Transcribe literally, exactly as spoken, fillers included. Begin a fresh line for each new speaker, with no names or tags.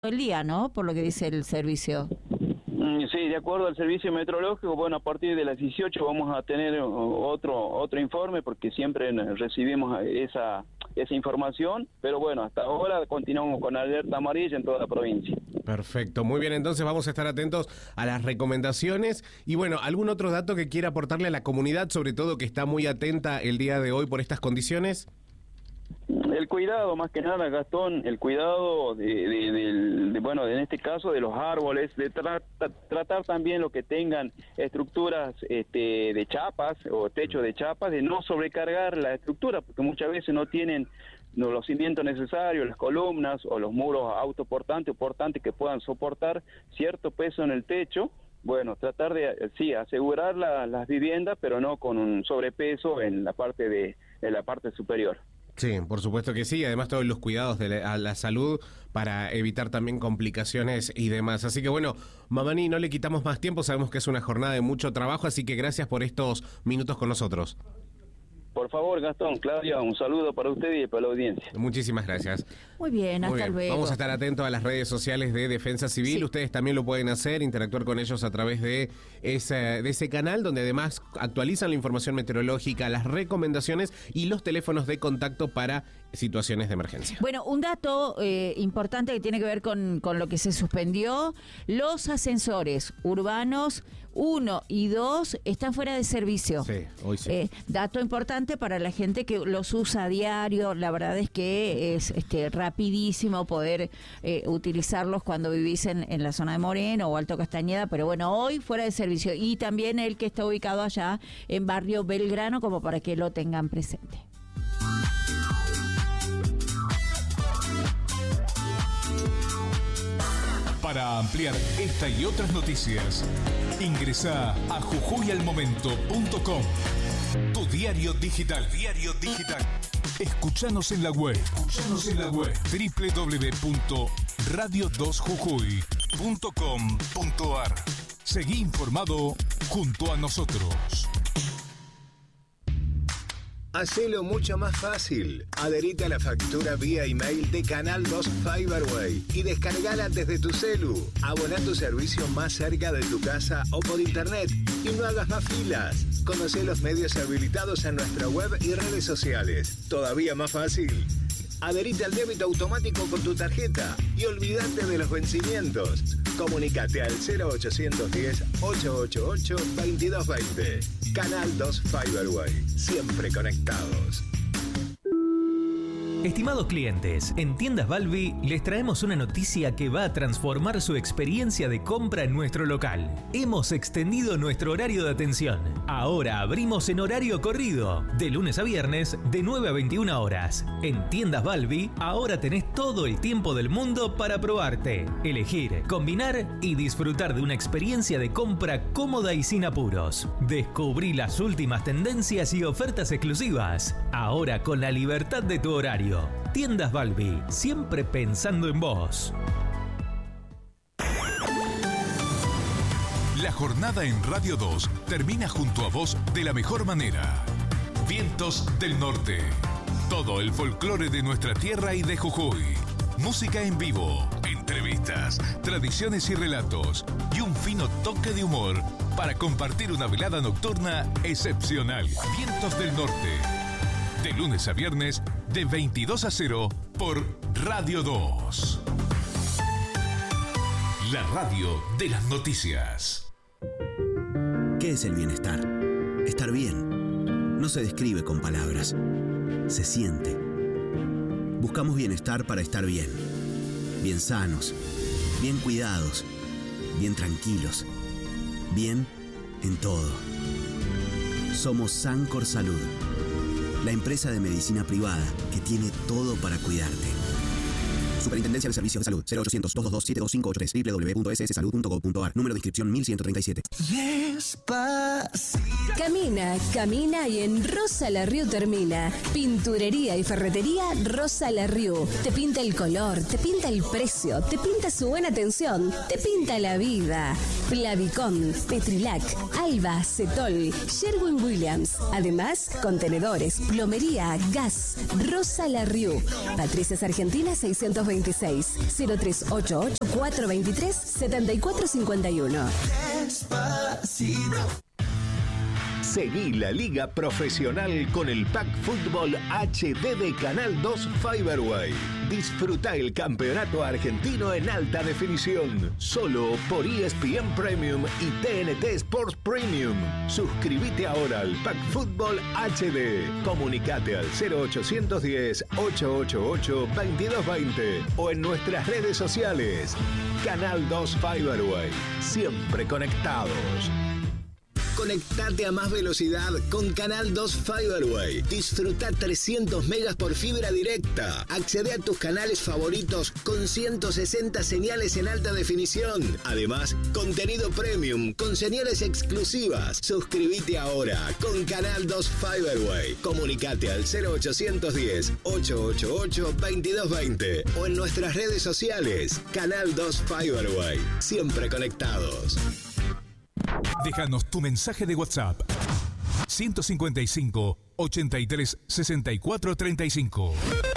el día, ¿no? Por lo que dice el servicio.
Sí, de acuerdo al servicio meteorológico, bueno, a partir de las dieciocho vamos a tener otro otro informe porque siempre recibimos esa esa información, pero bueno, hasta ahora continuamos con alerta amarilla en toda la provincia.
Perfecto, muy bien, entonces vamos a estar atentos a las recomendaciones y bueno, ¿algún otro dato que quiera aportarle a la comunidad, sobre todo que está muy atenta el día de hoy por estas condiciones?
El cuidado, más que nada, Gastón, el cuidado de, de, de, de bueno, en este caso de los árboles, de tra tratar también lo que tengan estructuras este, de chapas o techo de chapas, de no sobrecargar la estructura, porque muchas veces no tienen los cimientos necesarios, las columnas o los muros autoportantes o portantes que puedan soportar cierto peso en el techo. Bueno, tratar de, sí, asegurar la, las viviendas, pero no con un sobrepeso en la parte de, de la parte superior.
Sí, por supuesto que sí, además todos los cuidados de la, a la salud para evitar también complicaciones y demás. Así que bueno, Mamani, no le quitamos más tiempo, sabemos que es una jornada de mucho trabajo, así que gracias por estos minutos con nosotros.
Por favor, Gastón, Claudia, un saludo para usted y para la audiencia.
Muchísimas gracias.
Muy bien, hasta
Muy bien.
luego.
Vamos a estar atentos a las redes sociales de Defensa Civil. Sí. Ustedes también lo pueden hacer, interactuar con ellos a través de ese, de ese canal, donde además actualizan la información meteorológica, las recomendaciones y los teléfonos de contacto para situaciones de emergencia.
Bueno, un dato eh, importante que tiene que ver con, con lo que se suspendió: los ascensores urbanos uno y dos están fuera de servicio.
Sí, hoy sí.
Eh, dato importante para la gente que los usa a diario. La verdad es que es este, rapidísimo poder eh, utilizarlos cuando vivís en, en la zona de Moreno o Alto Castañeda, pero bueno, hoy fuera de servicio. Y también el que está ubicado allá en Barrio Belgrano, como para que lo tengan presente.
Para ampliar esta y otras noticias, ingresa a jujuy al momento punto com, tu diario digital. Diario digital. Escuchanos en la web. Escuchanos en la web. doble u doble u doble u punto radio dos jujuy punto com punto ar. Seguí informado junto a nosotros.
Hacelo mucho más fácil. Adherite a la factura vía email de Canal dos Fiberway y descargala desde tu celu. Abona tu servicio más cerca de tu casa o por internet y no hagas más filas. Conocé los medios habilitados en nuestra web y redes sociales. ¿Todavía más fácil? Adherite al débito automático con tu tarjeta y olvídate de los vencimientos. Comunicate al cero ochocientos diez, ochocientos ochenta y ocho, veintidós veinte. Canal dos Fiberway. Siempre conectados.
Estimados clientes, en Tiendas Balbi les traemos una noticia que va a transformar su experiencia de compra en nuestro local. Hemos extendido nuestro horario de atención. Ahora abrimos en horario corrido, de lunes a viernes, de nueve a veintiuna horas. En Tiendas Balbi, ahora tenés todo el tiempo del mundo para probarte, elegir, combinar y disfrutar de una experiencia de compra cómoda y sin apuros. Descubrí las últimas tendencias y ofertas exclusivas, ahora con la libertad de tu horario. Tiendas Balbi, siempre pensando en vos.
La jornada en Radio dos termina junto a vos de la mejor manera. Vientos del Norte. Todo el folclore de nuestra tierra y de Jujuy. Música en vivo, entrevistas, tradiciones y relatos. Y un fino toque de humor para compartir una velada nocturna excepcional. Vientos del Norte. De lunes a viernes, de veintidós a cero, por Radio dos. La radio de las noticias.
¿Qué es el bienestar? Estar bien. No se describe con palabras. Se siente. Buscamos bienestar para estar bien. Bien sanos. Bien cuidados. Bien tranquilos. Bien en todo. Somos Sancor Salud, la empresa de medicina privada que tiene todo para cuidarte. Superintendencia de Servicios de Salud, cero ochocientos, doscientos veintidós, setenta y cinco ochenta y tres, doble u doble u doble u punto ese ese salud punto gov punto ar, número de inscripción mil ciento treinta y siete.
Despacito. Camina, camina y en Rosa La Riu termina. Pinturería y ferretería Rosa La Riu. Te pinta el color, te pinta el precio, te pinta su buena atención, te pinta la vida. Plavicón, Petrilac, Alba, Cetol, Sherwin Williams. Además, contenedores, plomería, gas. Rosa La Riu. Patricias Argentina seiscientos veintiséis, cero tres ocho ocho, cuatro veintitrés, setenta y cuatro cincuenta y uno.
Seguí la Liga Profesional con el Pack Fútbol H D de Canal dos Fiberway. Disfruta el campeonato argentino en alta definición, solo por E S P N Premium y T N T Sports Premium. Suscríbete ahora al Pack Fútbol H D. Comunicate al cero ochocientos diez, ochocientos ochenta y ocho, veintidós veinte o en nuestras redes sociales. Canal dos Fiberway, siempre conectados. Conectate a más velocidad con Canal dos Fiberway. Disfruta trescientos megas por fibra directa. Accede a tus canales favoritos con ciento sesenta señales en alta definición. Además, contenido premium con señales exclusivas. Suscríbete ahora con Canal dos Fiberway. Comunicate al cero ochocientos diez, ochocientos ochenta y ocho, veintidós veinte o en nuestras redes sociales. Canal dos Fiberway. Siempre conectados.
Déjanos tu mensaje de WhatsApp. ciento cincuenta y cinco, ochenta y tres, sesenta y cuatro treinta y cinco.